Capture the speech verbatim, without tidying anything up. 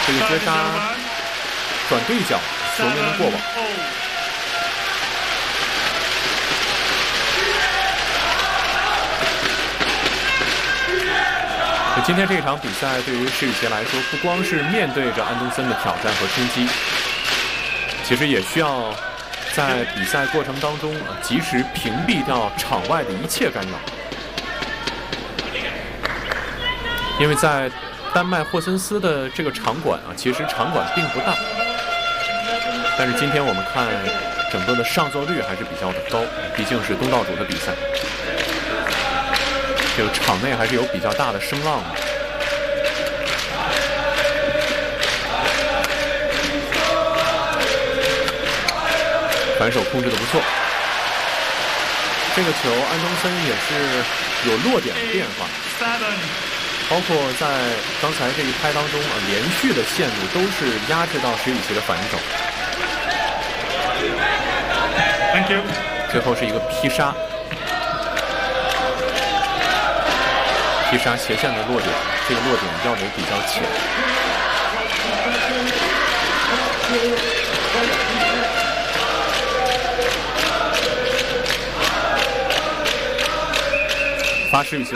这个绝杀转对角，球没能过网。今天这场比赛对于施雨杰来说，不光是面对着安东森的挑战和冲击，其实也需要在比赛过程当中啊，及时屏蔽掉场外的一切干扰。因为在丹麦霍森斯的这个场馆啊，其实场馆并不大，但是今天我们看整个的上座率还是比较的高，毕竟是东道主的比赛。这个场内还是有比较大的声浪的。反手控制的不错，这个球安东森也是有落点的变化，包括在刚才这一拍当中啊，连续的线路都是压制到施雨杰的反手。 Thank you。 最后是一个劈杀。劈杀斜线的落点，这个落点要得比较浅。发施雨杰。